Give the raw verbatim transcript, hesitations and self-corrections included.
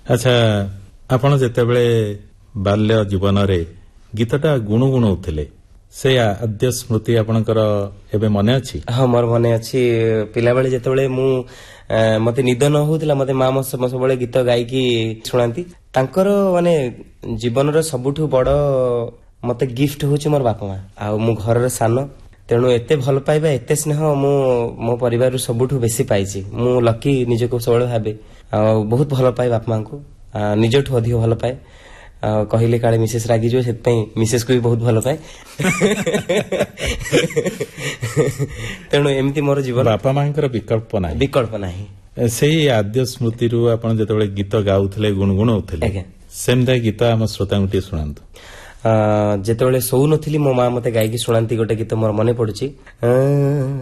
ଆଚ୍ଛା, ଆପଣ ଯେତେବେଳେ ବାଲ୍ୟ ଜୀବନରେ ଗୀତଟା ଗୁଣୁଗୁଣଉଥିଲେ ସେ ଆଦ୍ୟ ସ୍ମୃତି ଆପଣଙ୍କର ଏବେ ମନେ ଅଛି? ହଁ, ମୋର ମନେ ଅଛି। ପିଲାବେଳେ ଯେତେବେଳେ ମୁଁ ମତେ ନିଦ ନ ହଉଥିଲା, ମତେ ମା ମୋ ସବୁବେଳେ ଗୀତ ଗାଇକି ଶୁଣାନ୍ତି। ତାଙ୍କର ମାନେ ଜୀବନର ସବୁଠୁ ବଡ ମତେ ଗିଫ୍ଟ ହଉଛି ମୋର ବାପା ମା। ଆଉ ମୁଁ ଘରର ସାନ, ତେଣୁ ଏତେ ଭଲ ପାଇବା, ଏତେ ସ୍ନେହ ମୁଁ ମୋ ପରିବାରରୁ ସବୁଠୁ ବେଶୀ ପାଇଛି। ମୁଁ ଲକି ନିଜକୁ ସବୁବେଳେ ଭାବେ। ଆଉ ବହୁତ ଭଲ ପାଏ ବାପା ମାଙ୍କୁ, ନିଜଠୁ ଅଧିକ ଭଲ ପାଏ। ଆଉ କହିଲେ କାଳେ ମିସେସ୍ ରାଗିଯିବ, ସେଥିପାଇଁ ମିସେସ୍ କୁ ବି ବହୁତ ଭଲ ପାଏ। ତେଣୁ ଏମିତି ମୋର ଜୀବନ। ବାପା ମାଙ୍କର ବିକଳ୍ପ ନାହିଁ, ବିକଳ୍ପ ନାହିଁ। ସେଇ ଆଦ୍ୟ ସ୍ମୃତିରୁ ଆପଣ ଯେତେବେଳେ ଗୀତ ଗାଉଥିଲେ, ଗୁଣଗୁଣଉଥିଲେ, ସେମିତି ଗୀତ ଆମ ଶ୍ରୋତାଙ୍କୁ ଟିକେ ଶୁଣାନ୍ତୁ। ଯେତେବେଳେ ଶୋଉନଥିଲି ମୋ ମା ମତେ ଗାଇକି ଶୁଣାନ୍ତି ଗୋଟେ ଗୀତ, ମୋର ମନେ ପଡୁଛି।